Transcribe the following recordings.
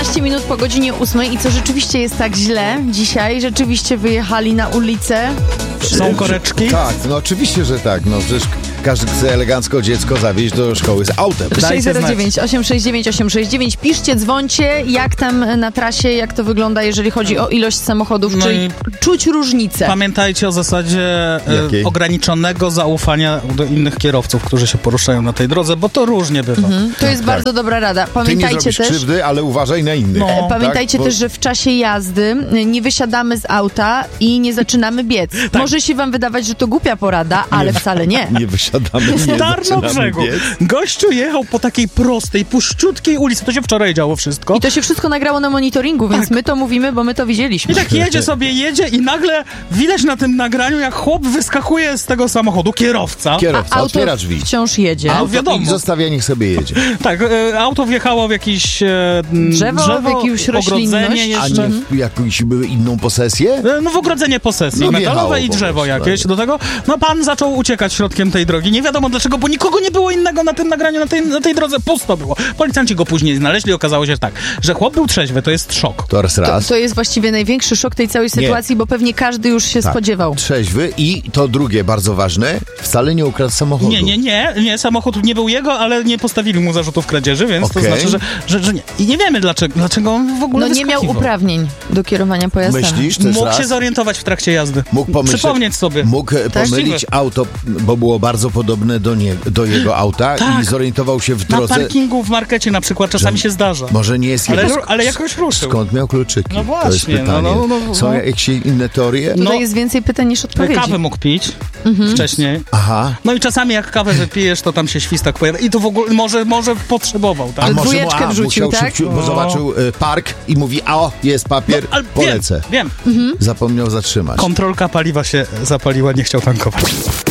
12 minut po godzinie 8 i co rzeczywiście jest tak źle dzisiaj? Rzeczywiście wyjechali na ulicę. Są koreczki? Tak, no oczywiście, że tak. No przecież każdy chce elegancko dziecko zawieźć do szkoły z autem. 609 869 869. Piszcie, dzwońcie, jak tam na trasie, jak to wygląda, jeżeli chodzi o ilość samochodów, No czy i czuć różnicę. Pamiętajcie o zasadzie Jakiej? ograniczonego zaufania do innych kierowców, którzy się poruszają na tej drodze, bo to różnie bywa. To jest bardzo dobra rada. Ty nie Pamiętajcie zrobisz też... krzywdy, ale uważaj na innych. No. Pamiętajcie Tak, bo- też, że w czasie jazdy nie wysiadamy z auta i nie zaczynamy biec. Tak. Może się wam wydawać, że to głupia porada, ale wcale nie. Nie wysiadamy, nie W zaczynamy Tarnobrzegu biec. gościu jechał po takiej prostej, puściutkiej ulicy. To się wczoraj działo wszystko. I to się wszystko nagrało na monitoringu, więc my to mówimy, bo my to widzieliśmy. I tak jedzie i nagle widać na tym nagraniu, jak chłop wyskakuje z tego samochodu, kierowca. Kierowca Auto otwiera drzwi. wciąż jedzie. A wiadomo. I zostawia, niech sobie jedzie. Tak, auto wjechało w jakieś Drzewo, w jakąś roślinność. ogrodzenie A jeszcze. nie w jakąś inną posesję? No w ogrodzenie posesji No, metalowe wjechało i po drzewo prostu, jakieś. tak. Do tego, no pan zaczął uciekać środkiem tej drogi. Nie wiadomo dlaczego, bo nikogo nie było innego na tym nagraniu, na tej drodze. Pusto było. Policjanci go później znaleźli. Okazało się tak, że chłop był trzeźwy. To jest szok. To raz. To jest właściwie największy szok tej całej sytuacji, bo pewnie każdy już się spodziewał. Trzeźwy i to drugie, bardzo ważne, wcale nie ukradł samochodu. Nie, samochód nie był jego, ale nie postawili mu zarzutów kradzieży, więc to Okej. znaczy, że nie. I nie wiemy dlaczego on w ogóle No nie miał wyskakiwał. uprawnień do kierowania pojazdami. Myślisz, to jest Mógł raz? się zorientować w trakcie jazdy. Mógł pomyśleć, Przypomnieć sobie. Mógł pomylić Możliwe. auto, bo było bardzo podobne do jego auta i zorientował się w Na drodze. parkingu w markecie na przykład czasami się zdarza. Może nie jest jego. Ale jakoś ruszył. Skąd miał kluczyki? No To jest właśnie, pytanie. no. Są jakieś inne teorie? Tutaj jest więcej pytań niż odpowiedzi. Kawę mógł pić wcześniej. Aha. No i czasami jak kawę wypijesz, to tam się świstak pojawia. I to w ogóle może potrzebował, tak? Ale dwójeczkę wrzucił, musiał tak? bo zobaczył park i mówi, o, jest papier, Ale polecę. Wiem. Zapomniał zatrzymać. Kontrolka paliwa się zapaliła, nie chciał tankować.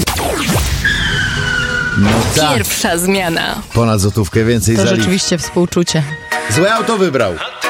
No tak, Pierwsza zmiana. ponad złotówkę więcej To za litr. rzeczywiście współczucie. Złe auto wybrał.